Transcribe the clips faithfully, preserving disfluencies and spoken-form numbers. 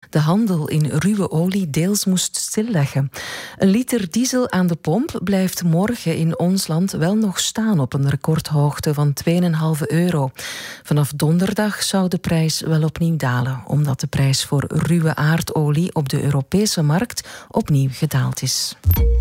de handel in ruwe olie deels moest stilleggen. Een liter diesel aan de pomp blijft morgen in ons land wel nog staan op een recordhoogte van twee komma vijf euro. Vanaf donderdag zou de prijs wel opnieuw dalen, omdat de prijs voor ruwe aardolie op de Europese markt opnieuw gedaald is.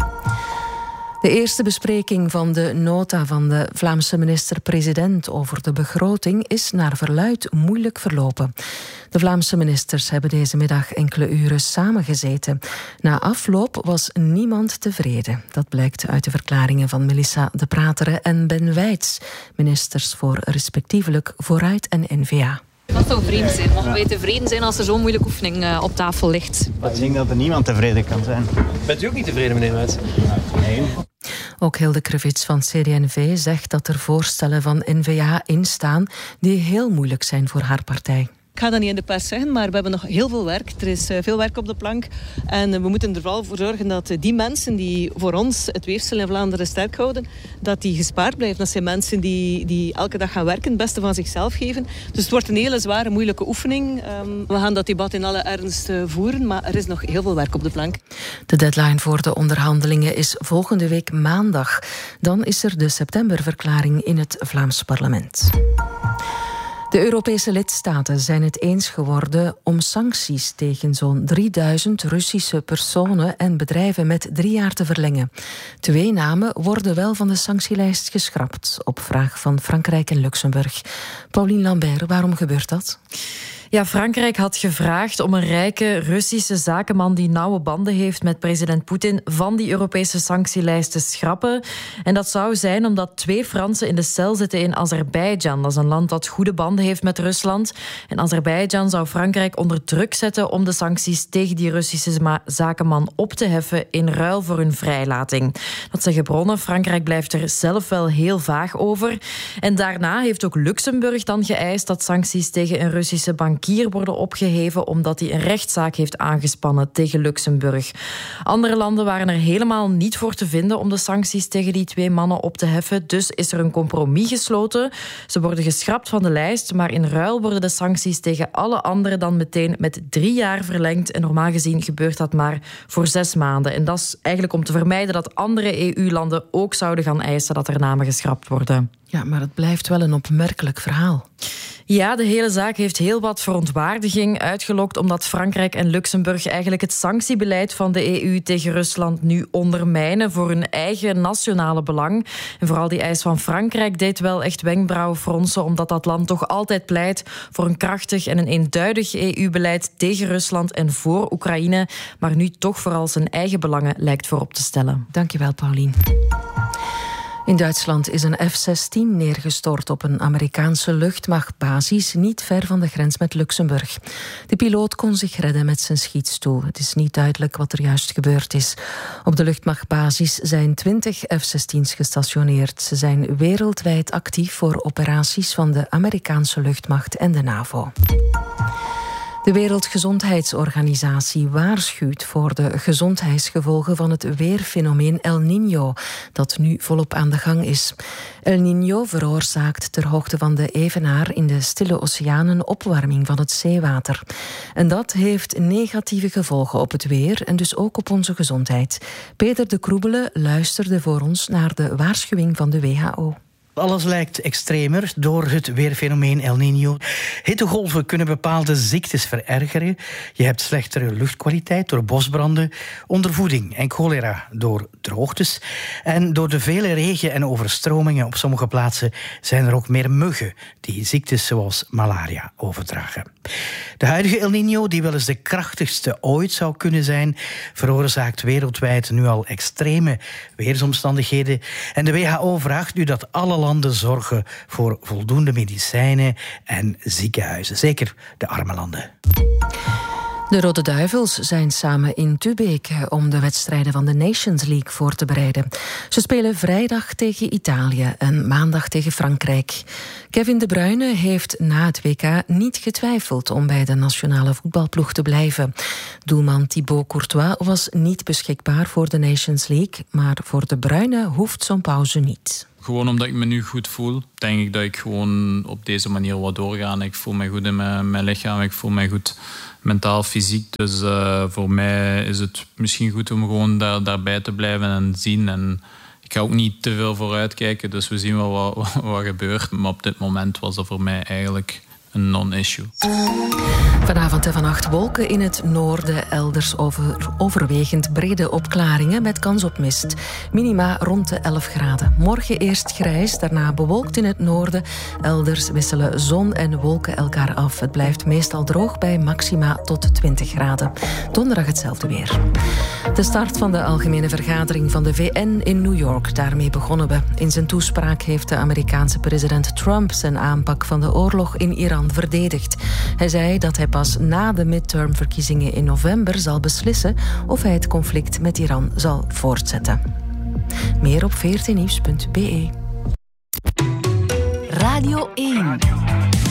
De eerste bespreking van de nota van de Vlaamse minister-president over de begroting is naar verluidt moeilijk verlopen. De Vlaamse ministers hebben deze middag enkele uren samengezeten. Na afloop was niemand tevreden. Dat blijkt uit de verklaringen van Melissa De Prateren en Ben Wijts, ministers voor respectievelijk Vooruit en N V A. Dat zou vreemd zijn. Mogen wij tevreden zijn als er zo'n moeilijke oefening uh, op tafel ligt? Ik denk dat er niemand tevreden kan zijn. Bent u ook niet tevreden, meneer Wijts? Nee. Ook Hilde Krevits van C D en V zegt dat er voorstellen van N V A in staan die heel moeilijk zijn voor haar partij. Ik ga dat niet in de pers zeggen, maar we hebben nog heel veel werk. Er is veel werk op de plank. En we moeten er vooral voor zorgen dat die mensen die voor ons het weefsel in Vlaanderen sterk houden, dat die gespaard blijven. Dat zijn mensen die, die elke dag gaan werken, het beste van zichzelf geven. Dus het wordt een hele zware, moeilijke oefening. Um, we gaan dat debat in alle ernst uh, voeren, maar er is nog heel veel werk op de plank. De deadline voor de onderhandelingen is volgende week maandag. Dan is er de septemberverklaring in het Vlaams parlement. De Europese lidstaten zijn het eens geworden om sancties tegen zo'n drieduizend Russische personen en bedrijven met drie jaar te verlengen. Twee namen worden wel van de sanctielijst geschrapt, op vraag van Frankrijk en Luxemburg. Pauline Lambert, waarom gebeurt dat? Ja, Frankrijk had gevraagd om een rijke Russische zakenman die nauwe banden heeft met president Poetin van die Europese sanctielijst te schrappen. En dat zou zijn omdat twee Fransen in de cel zitten in Azerbeidzjan. Dat is een land dat goede banden heeft met Rusland. En Azerbeidzjan zou Frankrijk onder druk zetten om de sancties tegen die Russische zakenman op te heffen in ruil voor hun vrijlating. Dat zeggen bronnen. Frankrijk blijft er zelf wel heel vaag over. En daarna heeft ook Luxemburg dan geëist dat sancties tegen een Russische bank bankier worden opgeheven omdat hij een rechtszaak heeft aangespannen tegen Luxemburg. Andere landen waren er helemaal niet voor te vinden om de sancties tegen die twee mannen op te heffen. Dus is er een compromis gesloten. Ze worden geschrapt van de lijst, maar in ruil worden de sancties tegen alle anderen dan meteen met drie jaar verlengd. En normaal gezien gebeurt dat maar voor zes maanden. En dat is eigenlijk om te vermijden dat andere E U-landen ook zouden gaan eisen dat er namen geschrapt worden. Ja, maar het blijft wel een opmerkelijk verhaal. Ja, de hele zaak heeft heel wat verontwaardiging uitgelokt omdat Frankrijk en Luxemburg eigenlijk het sanctiebeleid van de E U tegen Rusland nu ondermijnen voor hun eigen nationale belang. En vooral die eis van Frankrijk deed wel echt wenkbrauwen fronsen omdat dat land toch altijd pleit voor een krachtig en een eenduidig E U-beleid tegen Rusland en voor Oekraïne, maar nu toch vooral zijn eigen belangen lijkt voorop te stellen. Dankjewel, Paulien. In Duitsland is een F zestien neergestort op een Amerikaanse luchtmachtbasis niet ver van de grens met Luxemburg. De piloot kon zich redden met zijn schietstoel. Het is niet duidelijk wat er juist gebeurd is. Op de luchtmachtbasis zijn twintig F zestien's gestationeerd. Ze zijn wereldwijd actief voor operaties van de Amerikaanse luchtmacht en de NAVO. De Wereldgezondheidsorganisatie waarschuwt voor de gezondheidsgevolgen van het weerfenomeen El Niño, dat nu volop aan de gang is. El Niño veroorzaakt ter hoogte van de Evenaar in de Stille Oceaan een opwarming van het zeewater. En dat heeft negatieve gevolgen op het weer en dus ook op onze gezondheid. Peter de Kroebele luisterde voor ons naar de waarschuwing van de W H O. Alles lijkt extremer door het weerfenomeen El Niño. Hittegolven kunnen bepaalde ziektes verergeren. Je hebt slechtere luchtkwaliteit door bosbranden, ondervoeding en cholera door droogtes. En door de vele regen- en overstromingen op sommige plaatsen zijn er ook meer muggen die ziektes zoals malaria overdragen. De huidige El Niño, die wel eens de krachtigste ooit zou kunnen zijn, veroorzaakt wereldwijd nu al extreme weersomstandigheden. En de W H O vraagt nu dat alle landen zorgen voor voldoende medicijnen en ziekenhuizen. Zeker de arme landen. De Rode Duivels zijn samen in Tubeke om de wedstrijden van de Nations League voor te bereiden. Ze spelen vrijdag tegen Italië en maandag tegen Frankrijk. Kevin De Bruyne heeft na het W K niet getwijfeld om bij de nationale voetbalploeg te blijven. Doelman Thibaut Courtois was niet beschikbaar voor de Nations League, maar voor De Bruyne hoeft zo'n pauze niet. Gewoon omdat ik me nu goed voel, denk ik dat ik gewoon op deze manier wat doorga. Ik voel me goed in mijn, mijn lichaam, ik voel me goed mentaal, fysiek. Dus uh, voor mij is het misschien goed om gewoon daar, daarbij te blijven en zien. En ik ga ook niet te veel vooruit kijken, dus we zien wel wat, wat, wat gebeurt. Maar op dit moment was dat voor mij eigenlijk een non-issue. Vanavond en vannacht wolken in het noorden, elders over, overwegend brede opklaringen met kans op mist. Minima rond de elf graden. Morgen eerst grijs, daarna bewolkt in het noorden. Elders wisselen zon en wolken elkaar af. Het blijft meestal droog bij maxima tot twintig graden. Donderdag hetzelfde weer. De start van de algemene vergadering van de V N in New York. Daarmee begonnen we. In zijn toespraak heeft de Amerikaanse president Trump zijn aanpak van de oorlog in Iran verdedigd. Hij zei dat hij pas na de midtermverkiezingen in november zal beslissen of hij het conflict met Iran zal voortzetten. Meer op veertien nieuws punt b e. Radio één.